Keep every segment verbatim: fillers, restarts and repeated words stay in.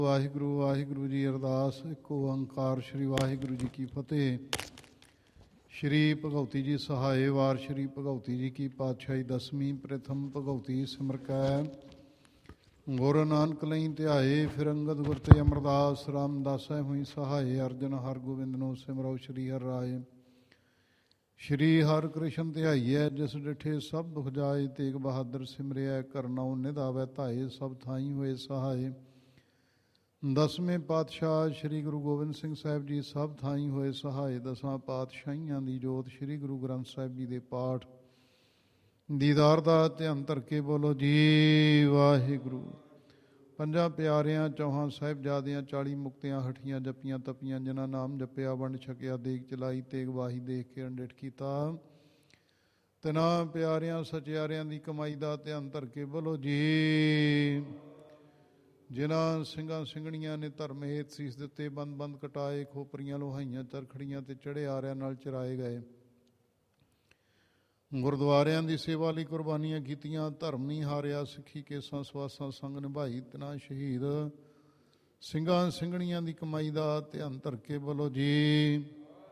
ਵਾਹਿਗੁਰੂ ਵਾਹਿਗੁਰੂ ਜੀ ਅਰਦਾਸ। ਇੱਕ ਓੰਕਾਰ ਸ਼੍ਰੀ ਵਾਹਿਗੁਰੂ ਜੀ ਕੀ ਫਤਿਹ। ਸ਼੍ਰੀ ਭਗਉਤੀ ਜੀ ਸਹਾਏ ਵਾਰ ਸ਼੍ਰੀ ਭਗਉਤੀ ਜੀ ਕੀ ਪਾਤਸ਼ਾਹੀ ਦਸਵੀਂ ਪ੍ਰਥਮ ਭਗਉਤੀ ਸਿਮਰ ਕੈ ਗੁਰ ਨਾਨਕ ਲਈ ਧਿਆਏ। ਫਿਰ ਅੰਗਦ ਗੁਰ ਤੇ ਅਮਰਦਾਸ ਰਾਮਦਾਸੈ ਹੋਈ ਸਹਾਏ। ਅਰਜਨ ਹਰ ਗੋਬਿੰਦ ਨੂੰ ਸਿਮਰੋ ਸ਼੍ਰੀ ਹਰਿ ਰਾਏ। ਸ਼੍ਰੀ ਹਰਿ ਕ੍ਰਿਸ਼ਨ ਧਿਆਈਐ ਜਿਸ ਡਿਠੇ ਸਭ ਦੁਖ ਜਾਏ। ਤੇਗ ਬਹਾਦਰ ਸਿਮਰਿਐ ਕਰਨਉ ਨਿਧ ਆਵੈ ਧਾਏ। ਸਭ ਥਾਈ ਹੋਏ ਸਹਾਏ। ਦਸਵੇਂ ਪਾਤਸ਼ਾਹ ਸ਼੍ਰੀ ਗੁਰੂ ਗੋਬਿੰਦ ਸਿੰਘ ਸਾਹਿਬ ਜੀ ਸਭ ਥਾਈ ਹੋਏ ਸਹਾਏ। ਦਸਾਂ ਪਾਤਸ਼ਾਹੀਆਂ ਦੀ ਜੋਤ ਸ਼੍ਰੀ ਗੁਰੂ ਗ੍ਰੰਥ ਸਾਹਿਬ ਜੀ ਦੇ ਪਾਠ ਦੀਦਾਰ ਦਾ ਧਿਆਨ ਧਰ ਕੇ ਬੋਲੋ ਜੀ ਵਾਹਿਗੁਰੂ। ਪੰਜਾਂ ਪਿਆਰਿਆਂ ਚੌਹਾਂ ਸਾਹਿਬਜ਼ਾਦਿਆਂ ਚਾਲੀ ਮੁਕਤਿਆਂ ਹਠੀਆਂ ਜੱਪੀਆਂ ਤਪੀਆਂ ਜਿਨ੍ਹਾਂ ਨਾਮ ਜਪਿਆ ਵੰਡ ਛਕਿਆ ਦੇਗ ਚਲਾਈ ਤੇਗ ਵਾਹੀ ਦੇਖ ਕੇ ਅੰਡਿਠ ਕੀਤਾ। ਤਿਨਾਂ ਪਿਆਰਿਆਂ ਸਚਿਆਰਿਆਂ ਦੀ ਕਮਾਈ ਦਾ ਧਿਆਨ ਧਰ ਕੇ ਬੋਲੋ ਜੀ। ਜਿਨ੍ਹਾਂ ਸਿੰਘਾਂ ਸਿੰਘਣੀਆਂ ਨੇ ਧਰਮ ਹੇਤ ਸੀਸ ਦਿੱਤੇ ਬੰਦ ਬੰਦ ਕਟਾਏ ਖੋਪਰੀਆਂ ਲੋਹਾਈਆਂ ਚਰਖੜੀਆਂ ਤੇ ਚੜ੍ਹੇ ਆਰਿਆਂ ਨਾਲ ਚਰਾਏ ਗਏ। ਗੁਰਦੁਆਰਿਆਂ ਦੀ ਸੇਵਾ ਲਈ ਕੁਰਬਾਨੀਆਂ ਕੀਤੀਆਂ। ਧਰਮ ਨਹੀਂ ਹਾਰਿਆ ਸਿੱਖੀ ਕੇਸਾਂ ਸਵਾਸਾਂ ਸੰਗ ਨਿਭਾਈ। ਤਿਨਾਂ ਸ਼ਹੀਦ ਸਿੰਘਾਂ ਸਿੰਘਣੀਆਂ ਦੀ ਕਮਾਈ ਦਾ ਧਿਆਨ ਧਰ ਕੇ ਬੋਲੋ ਜੀ।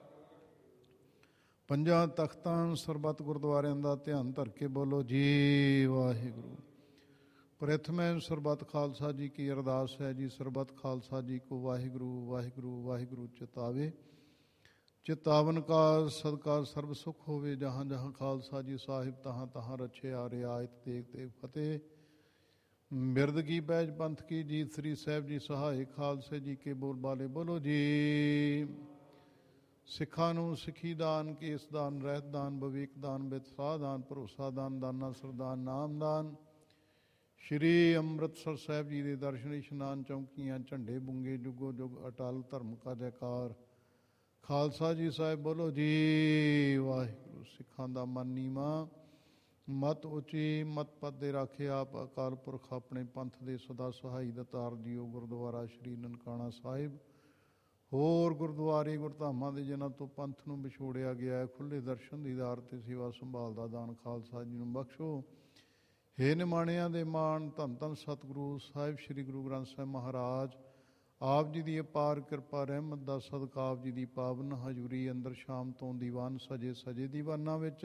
ਪੰਜਾਂ ਤਖਤਾਂ ਸਰਬੱਤ ਗੁਰਦੁਆਰਿਆਂ ਦਾ ਧਿਆਨ ਧਰ ਕੇ ਬੋਲੋ ਜੀ ਵਾਹਿਗੁਰੂ। ਪ੍ਰਥਮੈ ਸਰਬੱਤ ਖਾਲਸਾ ਜੀ ਕੀ ਅਰਦਾਸ ਹੈ ਜੀ। ਸਰਬੱਤ ਖਾਲਸਾ ਜੀ ਕੋ ਵਾਹਿਗੁਰੂ ਵਾਹਿਗੁਰੂ ਵਾਹਿਗੁਰੂ ਚਿਤਾਵੇ। ਚਿਤਾਵਨ ਕਾ ਸਦਕਾ ਸਰਬ ਸੁਖ ਹੋਵੇ। ਜਹਾਂ ਜਹਾਂ ਖਾਲਸਾ ਜੀ ਸਾਹਿਬ ਤਹਾਂ ਤਹਾਂ ਰਛੇ ਆ ਰਿਆਇਤ ਤੇਗ ਤੇਗ ਫਤਿਹ। ਬਿਰਦ ਕੀ ਪੈਜ ਪੰਥ ਕੀ ਜੀਤ ਸ੍ਰੀ ਸਾਹਿਬ ਜੀ ਸਹਾਏ। ਖਾਲਸੇ ਜੀ ਕੇ ਬੋਲ ਬਾਲੇ ਬੋਲੋ ਜੀ। ਸਿੱਖਾਂ ਨੂੰ ਸਿੱਖੀ ਦਾਨ ਕੇਸ ਦਾਨ ਰਹਿਤ ਦਾਨ ਵਿਵੇਕ ਦਾਨ ਬਿਤਸਾਹ ਦਾਨ ਭਰੋਸਾ ਦਾਨ ਦਾਨਾ ਸਰਦਾਨ ਨਾਮ ਦਾਨ। ਸ਼੍ਰੀ ਅੰਮ੍ਰਿਤਸਰ ਸਾਹਿਬ ਜੀ ਦੇ ਦਰਸ਼ਨ ਇਸ਼ਨਾਨ ਚੌਂਕੀਆਂ ਝੰਡੇ ਬੁੰਗੇ ਜੁਗੋ ਜੁਗ ਅਟਲ ਧਰਮ ਕਾ ਜੈਕਾਰ। ਖਾਲਸਾ ਜੀ ਸਾਹਿਬ ਬੋਲੋ ਜੀ ਵਾਹਿਗੁਰੂ। ਸਿੱਖਾਂ ਦਾ ਮਨ ਨੀਵਾਂ ਮਤ ਉੱਚੀ ਮਤ ਪਦ ਦੇ ਰਾਖੇ ਆਪ ਅਕਾਲ ਪੁਰਖ ਆਪਣੇ ਪੰਥ ਦੇ ਸਦਾ ਸਹਾਈ ਦਤਾਰ ਜੀਓ। ਗੁਰਦੁਆਰਾ ਸ਼੍ਰੀ ਨਨਕਾਣਾ ਸਾਹਿਬ ਹੋਰ ਗੁਰਦੁਆਰੇ ਗੁਰਧਾਮਾਂ ਦੇ ਜਿਨ੍ਹਾਂ ਤੋਂ ਪੰਥ ਨੂੰ ਵਿਛੋੜਿਆ ਗਿਆ। ਖੁੱਲ੍ਹੇ ਦਰਸ਼ਨ ਦੀਦਾਰ ਤੇ ਸੇਵਾ ਸੰਭਾਲ ਦਾ ਦਾਨ ਖਾਲਸਾ ਜੀ ਨੂੰ ਬਖਸ਼ੋ। ਹੇ ਨਿਮਾਣਿਆਂ ਦੇ ਮਾਣ ਧੰਨ ਧੰਨ ਸਤਿਗੁਰੂ ਸਾਹਿਬ ਸ਼੍ਰੀ ਗੁਰੂ ਗ੍ਰੰਥ ਸਾਹਿਬ ਮਹਾਰਾਜ ਆਪ ਜੀ ਦੀ ਅਪਾਰ ਕਿਰਪਾ ਰਹਿਮਤ ਦਾ ਸਦਕਾ ਆਪ ਜੀ ਦੀ ਪਾਵਨ ਹਜ਼ੂਰੀ ਅੰਦਰ ਸ਼ਾਮ ਤੋਂ ਦੀਵਾਨ ਸਜੇ ਸਜੇ ਦੀਵਾਨਾਂ ਵਿੱਚ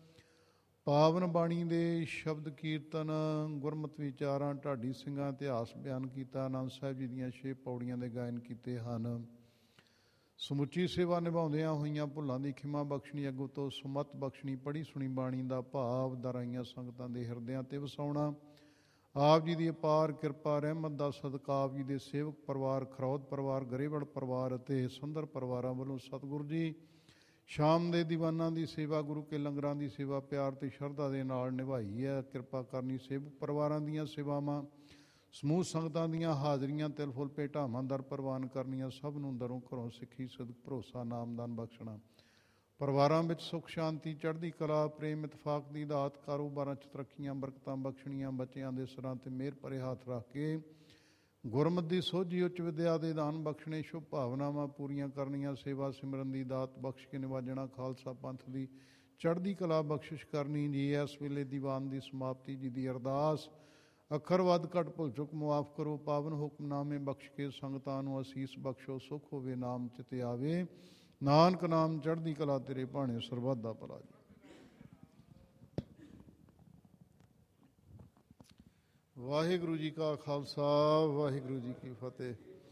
ਪਾਵਨ ਬਾਣੀ ਦੇ ਸ਼ਬਦ ਕੀਰਤਨ ਗੁਰਮਤਿ ਵਿਚਾਰਾਂ ਢਾਡੀ ਸਿੰਘਾਂ ਇਤਿਹਾਸ ਬਿਆਨ ਕੀਤਾ। ਆਨੰਦ ਸਾਹਿਬ ਜੀ ਦੀਆਂ ਛੇ ਪੌੜੀਆਂ ਦੇ ਗਾਇਨ ਕੀਤੇ ਹਨ। ਸਮੁੱਚੀ ਸੇਵਾ ਨਿਭਾਉਂਦਿਆਂ ਹੋਈਆਂ ਭੁੱਲਾਂ ਦੀ ਖਿਮਾ ਬਖਸ਼ਣੀ ਅੱਗੋਂ ਤੋਂ ਸੁਮਤ ਬਖਸ਼ਣੀ। ਪੜ੍ਹੀ ਸੁਣੀ ਬਾਣੀ ਦਾ ਭਾਵ ਦਰਾਈਆਂ ਸੰਗਤਾਂ ਦੇ ਹਿਰਦਿਆਂ ਤੇ ਵਸਾਉਣਾ। ਆਪ ਜੀ ਦੀ ਅਪਾਰ ਕਿਰਪਾ ਰਹਿਮਤ ਦਾ ਸਦਕਾ ਆਪ ਜੀ ਦੇ ਸੇਵਕ ਪਰਿਵਾਰ ਖਰੌਦ ਪਰਿਵਾਰ ਗਰੇਵੜ ਪਰਿਵਾਰ ਅਤੇ ਸੁੰਦਰ ਪਰਿਵਾਰਾਂ ਵੱਲੋਂ ਸਤਿਗੁਰੂ ਜੀ ਸ਼ਾਮ ਦੇ ਦੀਵਾਨਾਂ ਦੀ ਸੇਵਾ ਗੁਰੂ ਕੇ ਲੰਗਰਾਂ ਦੀ ਸੇਵਾ ਪਿਆਰ ਤੇ ਸ਼ਰਧਾ ਦੇ ਨਾਲ ਨਿਭਾਈ ਹੈ। ਕਿਰਪਾ ਕਰਨੀ ਸੇਵਕ ਪਰਿਵਾਰਾਂ ਦੀਆਂ ਸੇਵਾਵਾਂ ਸਮੂਹ ਸੰਗਤਾਂ ਦੀਆਂ ਹਾਜ਼ਰੀਆਂ ਤਿਲ ਫੁੱਲ ਭੇਟਾਵਾਂ ਦਰ ਪ੍ਰਵਾਨ ਕਰਨੀਆਂ। ਸਭ ਨੂੰ ਦਰੋਂ ਘਰੋਂ ਸਿੱਖੀ ਸਦਕ ਭਰੋਸਾ ਨਾਮਦਾਨ ਬਖਸ਼ਣਾ। ਪਰਿਵਾਰਾਂ ਵਿੱਚ ਸੁੱਖ ਸ਼ਾਂਤੀ ਚੜ੍ਹਦੀ ਕਲਾ ਪ੍ਰੇਮ ਇਤਫਾਕ ਦੀ ਦਾਤ ਕਾਰੋਬਾਰਾਂ 'ਚ ਤਰੱਕੀਆਂ ਬਰਕਤਾਂ ਬਖਸ਼ਣੀਆਂ। ਬੱਚਿਆਂ ਦੇ ਸਿਰਾਂ 'ਤੇ ਮਿਹਰ ਭਰੇ ਹੱਥ ਰੱਖ ਕੇ ਗੁਰਮਤਿ ਦੀ ਸੋਝੀ ਉੱਚ ਵਿਦਿਆ ਦੇ ਦਾਨ ਬਖਸ਼ਣੇ। ਸ਼ੁਭ ਭਾਵਨਾਵਾਂ ਪੂਰੀਆਂ ਕਰਨੀਆਂ। ਸੇਵਾ ਸਿਮਰਨ ਦੀ ਦਾਤ ਬਖਸ਼ ਕੇ ਨਿਵਾਜਣਾ। ਖਾਲਸਾ ਪੰਥ ਦੀ ਚੜ੍ਹਦੀ ਕਲਾ ਬਖਸ਼ਿਸ਼ ਕਰਨੀ ਜੀ। ਇਸ ਵੇਲੇ ਦੀਵਾਨ ਦੀ ਸਮਾਪਤੀ ਜੀ ਦੀ ਅਰਦਾਸ। ਅੱਖਰ ਵੱਧ ਘੱਟ ਭੁੱਲ ਚੁੱਕ ਮੁਆਫ ਕਰੋ। ਪਾਵਨ ਹੁਕਮਨਾਮੇ ਬਖਸ਼ ਕੇ ਸੰਗਤਾਂ ਨੂੰ ਅਸੀਸ ਬਖਸ਼ੋ। ਸੁਖ ਹੋਵੇ ਨਾਮ ਚਿਤੇ ਆਵੇ। ਨਾਨਕ ਨਾਮ ਚੜ੍ਹਦੀ ਕਲਾ ਤੇਰੇ ਭਾਣੇ ਸਰਬੱਤ ਦਾ ਭਲਾ ਜੀ। ਵਾਹਿਗੁਰੂ ਜੀ ਕਾ ਖਾਲਸਾ ਵਾਹਿਗੁਰੂ ਜੀ ਕੀ ਫਤਿਹ।